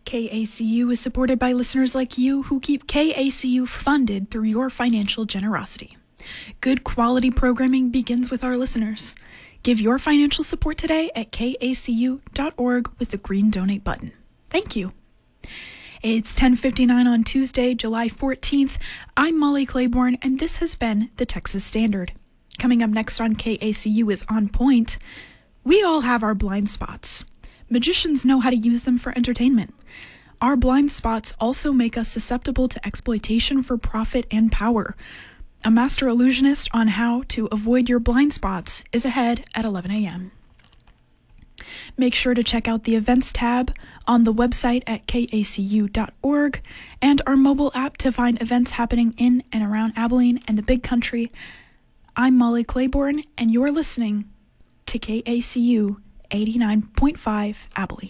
KACU is supported by listeners like you who keep KACU funded through your financial generosity. Good quality programming begins with our listeners. Give your financial support today at kacu.org with the green donate button. Thank you. It's 10:59 on Tuesday, July 14th. I'm Molly Claiborne, and this has been the Texas Standard. Coming up next on KACU is On Point. We all have our blind spots. Magicians know how to use them for entertainment. Our blind spots also make us susceptible to exploitation for profit and power. A master illusionist on how to avoid your blind spots is ahead at 11 a.m. Make sure to check out the events tab on the website at kacu.org and our mobile app to find events happening in and around Abilene and the Big Country. I'm Molly Claiborne, and you're listening to KACU 89.5 Abilene.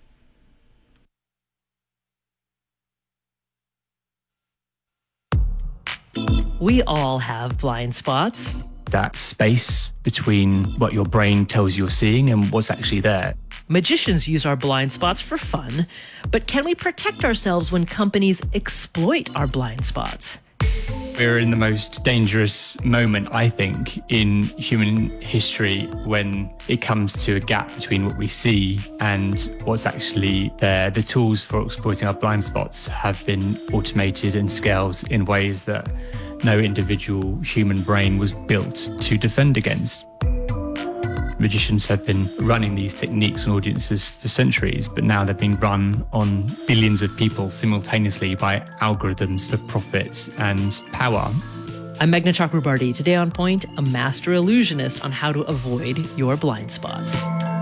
We all have blind spots. That space between what your brain tells you you're seeing and what's actually there. Magicians use our blind spots for fun, but can we protect ourselves when companies exploit our blind spots? We're in the most dangerous moment, I think, in human history when it comes to a gap between what we see and what's actually there. The tools for exploiting our blind spots have been automated and scaled in ways that no individual human brain was built to defend against. Magicians have been running these techniques on audiences for centuries, but now they're being run on billions of people simultaneously by algorithms for profit and power. I'm Meghna Chakrabarty. Today on Point, a master illusionist on how to avoid your blind spots.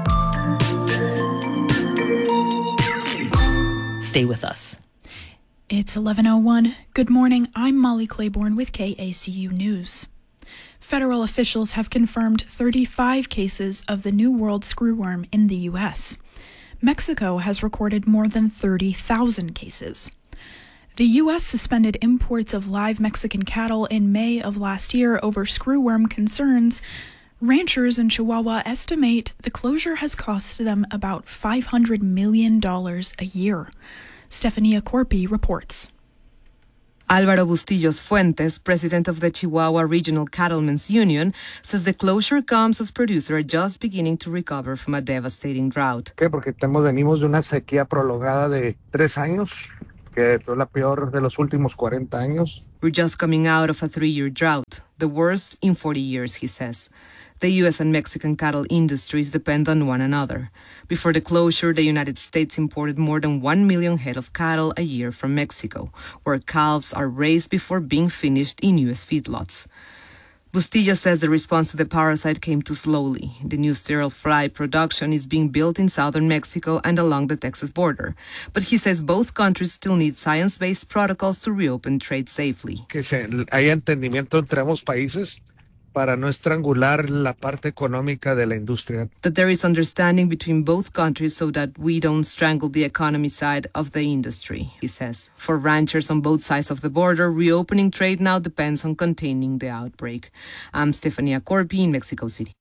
Stay with us. It's 11:01. Good morning. I'm Molly Claiborne with KACU News. Federal officials have confirmed 35 cases of the New World screwworm in the U.S. Mexico has recorded more than 30,000 cases. The U.S. suspended imports of live Mexican cattle in May of last year over screwworm concerns. Ranchers in Chihuahua estimate the closure has cost them about $500 million a year. Stefania Corpi reports. Álvaro Bustillos Fuentes, president of the Chihuahua Regional Cattlemen's Union, says the closure comes as producers are just beginning to recover from a devastating drought. Porque venimos de una sequía prolongada de 3 años, que fue la peor de los últimos 40 años. We're just coming out of a 3-year drought, the worst in 40 years, he says. The U.S. and Mexican cattle industries depend on one another. Before the closure, the United States imported more than 1 million head of cattle a year from Mexico, where calves are raised before being finished in U.S. feedlots. Bustillo says the response to the parasite came too slowly. The new sterile fry production is being built in southern Mexico and along the Texas border. But he says both countries still need science-based protocols to reopen trade safely. Que haya entendimiento entre ambos países para no estrangular la parte económica de la industria. That there is understanding between both countries so that we don't strangle the economy side of the industry, he says. For ranchers on both sides of the border, reopening trade now depends on containing the outbreak. I'm Stefania Corpi in Mexico City.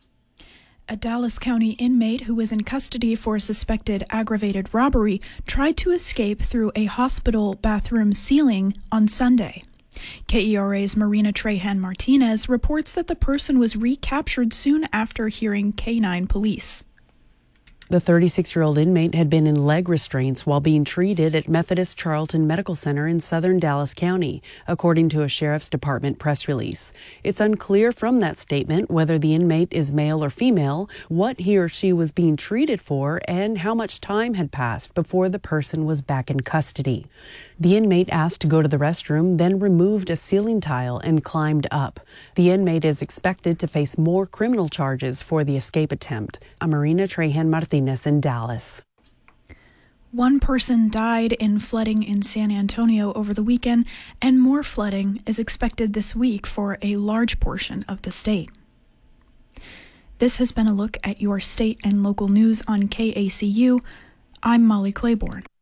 A Dallas County inmate who was in custody for a suspected aggravated robbery tried to escape through a hospital bathroom ceiling on Sunday. KERA's Marina Trahan Martinez reports that the person was recaptured soon after hearing K-9 police. The 36-year-old inmate had been in leg restraints while being treated at Methodist Charlton Medical Center in southern Dallas County, according to a Sheriff's Department press release. It's unclear from that statement whether the inmate is male or female, what he or she was being treated for, and how much time had passed before the person was back in custody. The inmate asked to go to the restroom, then removed a ceiling tile and climbed up. The inmate is expected to face more criminal charges for the escape attempt. Marina Trahan Martinez in Dallas. One person died in flooding in San Antonio over the weekend, and more flooding is expected this week for a large portion of the state. This has been a look at your state and local news on KACU. I'm Molly Claiborne.